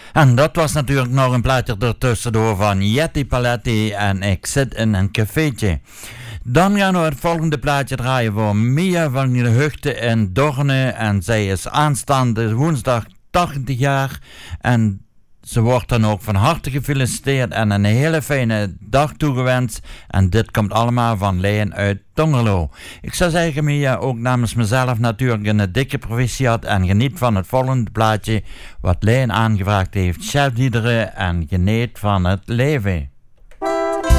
En dat was natuurlijk nog een plaatje ertussendoor van Jetty Paletti en Ik zit in een cafeetje. Dan gaan we het volgende plaatje draaien voor Mia van de Hugte in Dorne. En zij is aanstaande woensdag 80 jaar. En ze wordt dan ook van harte gefeliciteerd en een hele fijne dag toegewenst. En dit komt allemaal van Leen uit Tongerlo. Ik zou zeggen, Mia, ook namens mezelf natuurlijk een dikke proficiat. En geniet van het volgende plaatje wat Leen aangevraagd heeft. Chef Diederen en geniet van het leven.